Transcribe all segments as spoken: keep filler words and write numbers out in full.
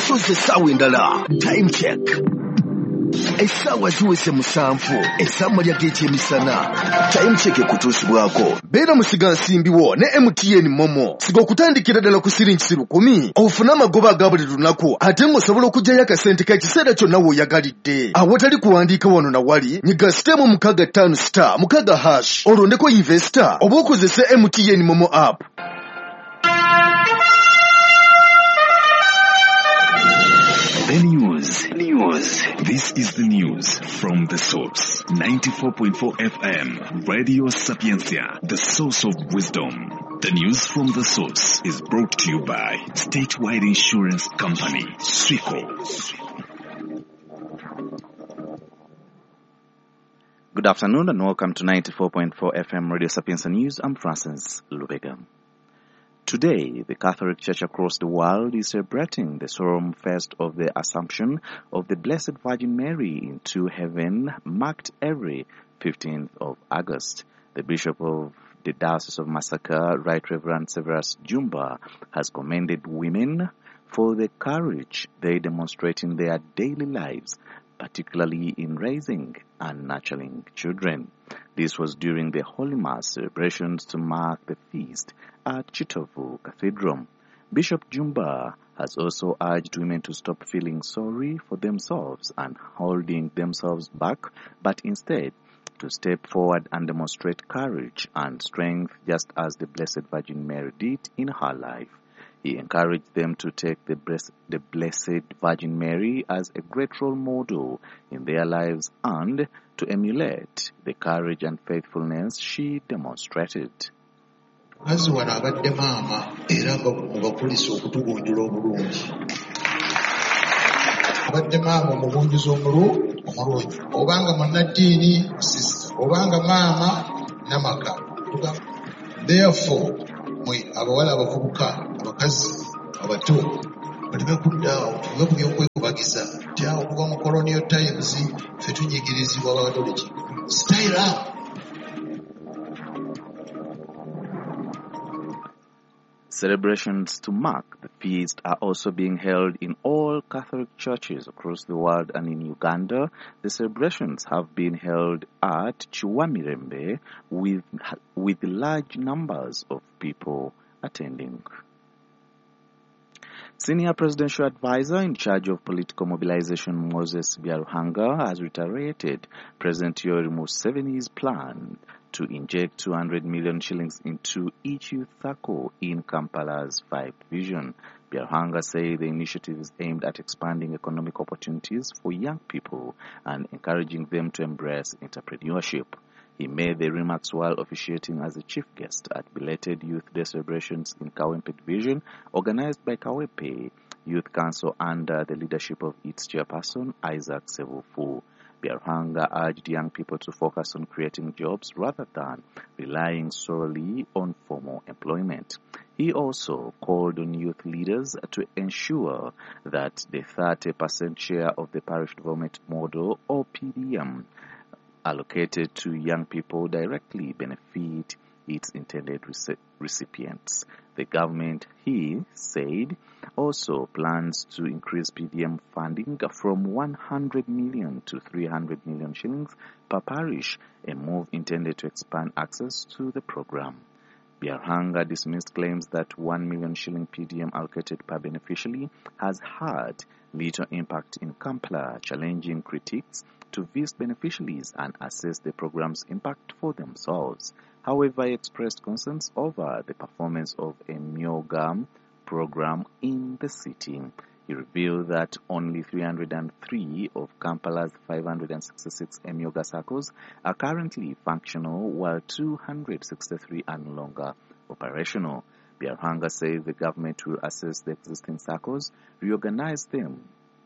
okusoza essaawa endala. Time check. Essaawa ziweze musanvu ez'amalya g'ekyemisana. Time check ekutuusibwako. Beera musigansimbiwo ne M T N Momo. Siga okutandikira ddala ku siringi lukumi ofune amagoba aga buli lunaku ate ng'osobola okuggyayo akasente k'ekiseera kyonna w'oyagalidde. Awatali kuwandiika wano na wali nyiga sitemu mukaga ttaano star mukaga hash olondeko investor oba okozese M T N Momo app. The news. News. This is the news from the source. ninety-four point four F M, Radio Sapiencia, the source of wisdom. The news from the source is brought to you by Statewide Insurance Company, Swico. Good afternoon and welcome to ninety-four point four F M Radio Sapienza News. I'm Francis Lubega. Today, the Catholic Church across the world is celebrating the solemn feast of the Assumption of the Blessed Virgin Mary into heaven, marked every fifteenth of August. The Bishop of the Diocese of Masaka, Right Reverend Severus Jumba, has commended women for the courage they demonstrate in their daily lives, particularly in raising and nurturing children. This was during the Holy Mass celebrations to mark the feast at Chitovu Cathedral. Bishop Jumba has also urged women to stop feeling sorry for themselves and holding themselves back, but instead to step forward and demonstrate courage and strength just as the Blessed Virgin Mary did in her life. He encouraged them to take the Blessed, the Blessed Virgin Mary as a great role model in their lives and to emulate the courage and faithfulness she demonstrated. As one abadde maama era mubakulisa okutugunjula obulungi. Abadde maama omugunjuza omulungi. Obanga munnaddiini sister. Obanga maama namaka. Therefore, mwe abawala abavubuka abakazi abato baleme kuddaawo tuve ku by'okwekubagiza nti awo okuva mu colonial times ffe tunyigirizibwa abakatoliki. Style up. Celebrations to mark the feast are also being held in all Catholic churches across the world, and in Uganda, the celebrations have been held at Chiwamirembe with, with large numbers of people attending. Senior Presidential Advisor in charge of political mobilization Moses Byaruhanga has reiterated President Yoweri Museveni's plan to inject two hundred million shillings into each youth circle in Kampala's five division. Byaruhanga said the initiative is aimed at expanding economic opportunities for young people and encouraging them to embrace entrepreneurship. He made the remarks while officiating as a chief guest at belated Youth Day celebrations in Kawempe Division, organized by Kawepe Youth Council under the leadership of its chairperson, Isaac Sevufu. Byaruhanga urged young people to focus on creating jobs rather than relying solely on formal employment. He also called on youth leaders to ensure that the thirty percent share of the parish development model, or P D M, allocated to young people directly benefit its intended recipients. The government, he said, also plans to increase P D M funding from one hundred million to three hundred million shillings per parish, a move intended to expand access to the program. Byaruhanga dismissed claims that one million shilling P D M allocated per beneficiary has had little impact in Kampala, challenging critics to visit beneficiaries and assess the program's impact for themselves. However, he expressed concerns over the performance of a Myogam program in the city. He revealed that only three hundred three of Kampala's five hundred sixty-six Emyoga circles are currently functional, while two hundred sixty-three are no longer operational. Byaruhanga says the government will assess the existing circles, reorganize them,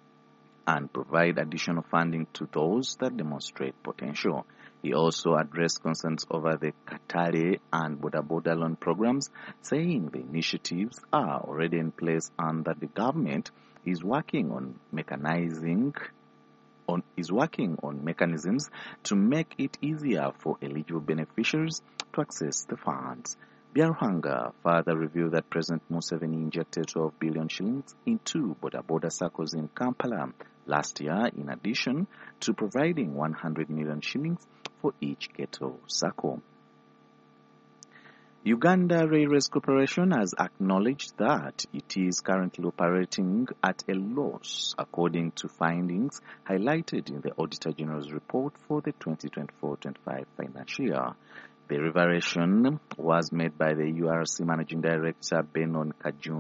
and provide additional funding to those that demonstrate potential. He also addressed concerns over the Katare and Boda Boda loan programs, saying the initiatives are already in place and that the government is working on mechanizing on is working on mechanisms to make it easier for eligible beneficiaries to access the funds. Byarhanga further revealed that President Museveni injected twelve billion shillings into border border circles in Kampala last year, in addition to providing one hundred million shillings for each ghetto circle. Uganda Railways Corporation has acknowledged that it is currently operating at a loss, according to findings highlighted in the Auditor General's report for the twenty twenty-four twenty-five financial year. The revelation was made by the U R C Managing Director Benon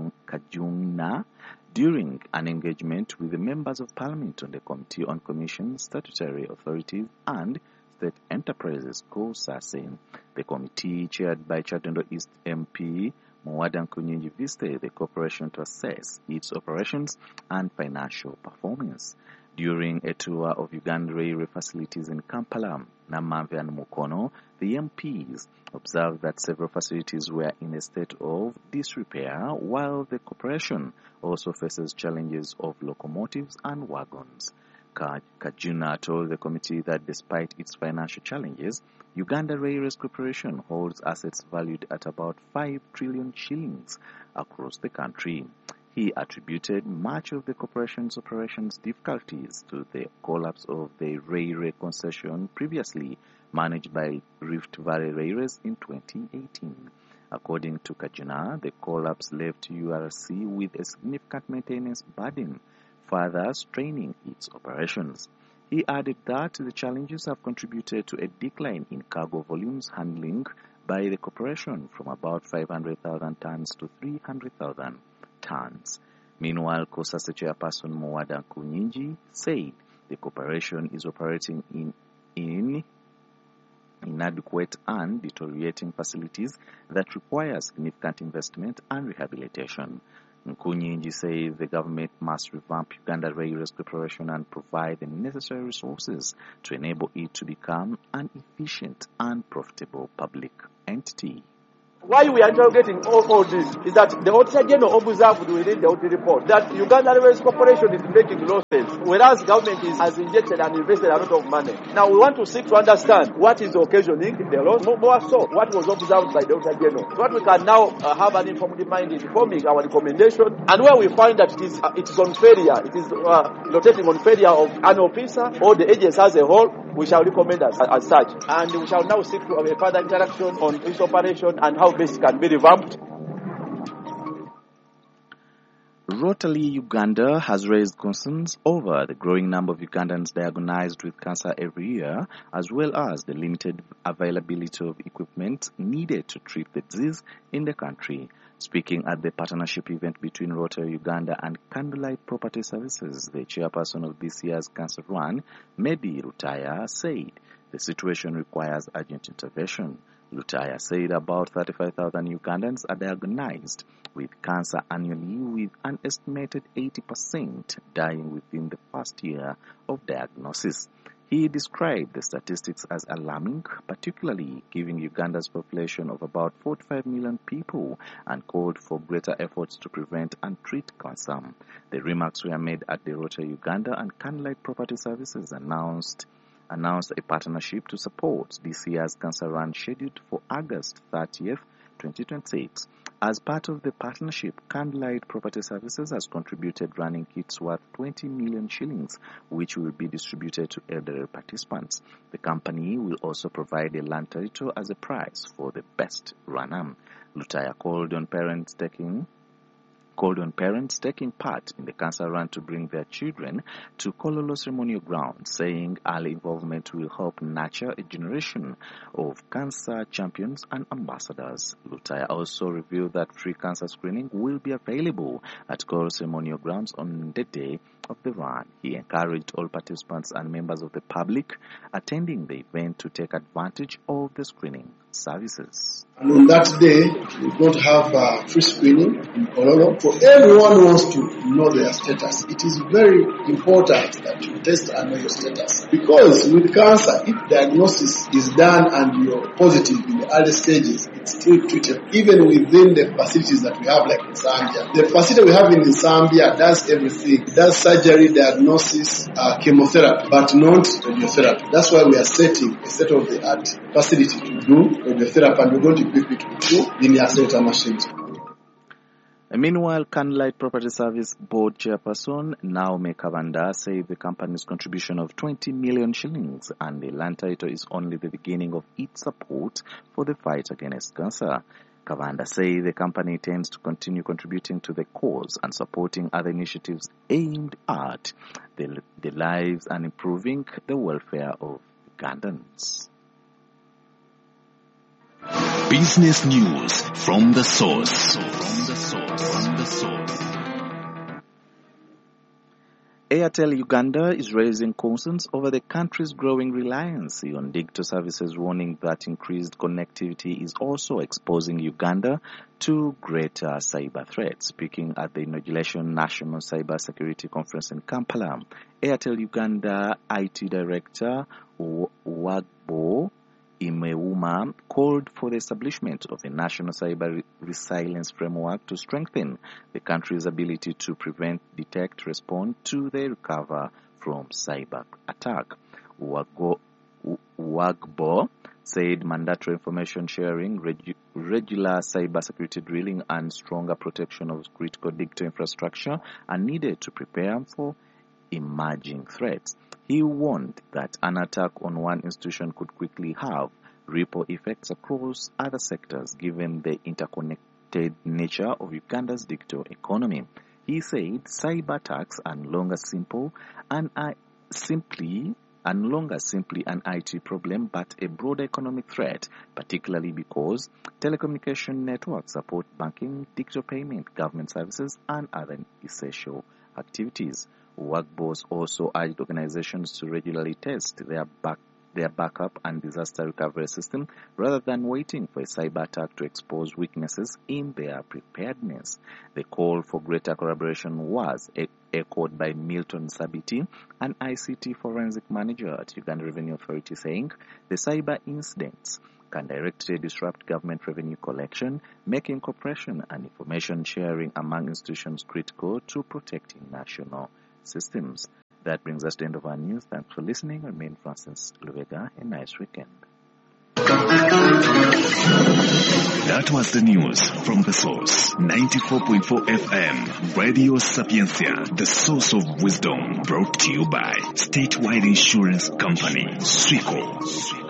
Kajuna during an engagement with the members of Parliament on the Committee on Commissions, Statutory Authorities and State Enterprises, COSASE. The committee, chaired by Chatendo East M P Mwada Nkunyinji, visited the corporation to assess its operations and financial performance. During a tour of Uganda Railway facilities in Kampala, Namamve and Mukono, the M Ps observed that several facilities were in a state of disrepair, while the corporation also faces challenges of locomotives and wagons. Kajuna told the committee that despite its financial challenges, Uganda Railways Corporation holds assets valued at about five trillion shillings across the country. He attributed much of the corporation's operations difficulties to the collapse of the railway concession previously managed by Rift Valley Railways in twenty eighteen. According to Kajuna, the collapse left U R C with a significant maintenance burden, further straining its operations. He added that the challenges have contributed to a decline in cargo volumes handling by the corporation from about five hundred thousand tons to three hundred thousand tons. Meanwhile, COSASE chairperson Mwada Nkunyinji said the corporation is operating in, in inadequate and deteriorating facilities that require significant investment and rehabilitation. Nkunyinji says the government must revamp Uganda Railways Corporation and provide the necessary resources to enable it to become an efficient and profitable public entity. Why we are interrogating all, all this is that the Auditor General observed within the audit report that Uganda Railways Corporation is making losses, whereas government is, has injected and invested a lot of money. Now we want to seek to understand what is occasioning the loss, more, more so what was observed by the Auditor General. So what we can now uh, have an informed mind in forming our recommendation, and where we find that it is uh, it is on failure, it is uh, rotating on failure of an officer or the agency as a whole, we shall recommend as, as such. And we shall now seek to have a further interaction on its operation and how best can be revamped. Rotary Uganda has raised concerns over the growing number of Ugandans diagnosed with cancer every year, as well as the limited availability of equipment needed to treat the disease in the country. Speaking at the partnership event between Rotary Uganda and Candlelight Property Services, the chairperson of this year's Cancer Run, Medi Lutaya, said the situation requires urgent intervention. Lutaya said about thirty-five thousand Ugandans are diagnosed with cancer annually, with an estimated eighty percent dying within the first year of diagnosis. He described the statistics as alarming, particularly given Uganda's population of about forty-five million people, and called for greater efforts to prevent and treat cancer. The remarks were made at the Rotary Uganda and Candlelight Property Services announced announced a partnership to support this year's Cancer Run scheduled for August thirtieth, twenty twenty-six. As part of the partnership, Candlelight Property Services has contributed running kits worth twenty million shillings, which will be distributed to elderly participants. The company will also provide a land territory as a prize for the best runner. Lutaya called on parents taking called on parents taking part in the Cancer Run to bring their children to Kololo ceremonial ground, saying early involvement will help nurture a generation of cancer champions and ambassadors. Lutaya also revealed that free cancer screening will be available at Kololo ceremonial grounds on the day of the run. He encouraged all participants and members of the public attending the event to take advantage of the screening services. And on that day, we're going to have uh, free screening in Kololo for everyone who wants to know their status. It is very important that you test and know your status. Because with cancer, if diagnosis is done and you're positive in the early stages, it's still treatable, even within the facilities that we have, like in Zambia. The facility we have in Zambia does everything. It does surgery, diagnosis, uh, chemotherapy, but not radiotherapy. That's why we are setting a state-of-the-art facility to do radiotherapy, and we're going to equip it with two linear center machines. Meanwhile, Candlelight Property Service Board Chairperson Naomi Kavanda said the company's contribution of twenty million shillings and the land title is only the beginning of its support for the fight against cancer. Kavanda said the company intends to continue contributing to the cause and supporting other initiatives aimed at the, the lives and improving the welfare of Ugandans. Business news from the source. From the source. From the source. Airtel Uganda is raising concerns over the country's growing reliance on digital services, warning that increased connectivity is also exposing Uganda to greater cyber threats. Speaking at the inauguration National Cyber Security Conference in Kampala, Airtel Uganda I T Director Wagbo Imeuma called for the establishment of a national cyber resilience framework to strengthen the country's ability to prevent, detect, respond to the recover from cyber attack. Wagbo said mandatory information sharing, regu- regular cyber security drilling, and stronger protection of critical digital infrastructure are needed to prepare for emerging threats. He warned that an attack on one institution could quickly have ripple effects across other sectors given the interconnected nature of Uganda's digital economy. He said cyber attacks are no longer simple and are simply and no longer simply an I T problem but a broader economic threat, particularly because telecommunication networks support banking, digital payment, government services, and other essential activities. Workboss also urged organizations to regularly test their back, their backup and disaster recovery system rather than waiting for a cyber attack to expose weaknesses in their preparedness. The call for greater collaboration was e- echoed by Milton Sabiti, an I C T forensic manager at Uganda Revenue Authority, saying the cyber incidents can directly disrupt government revenue collection, making cooperation and information sharing among institutions critical to protecting national systems. That brings us to the end of our news. Thanks for listening. Remain Francis Luvega. A nice weekend. That was the news from the source. ninety-four point four F M, Radio Sapiencia, the source of wisdom, brought to you by Statewide Insurance Company, Swico.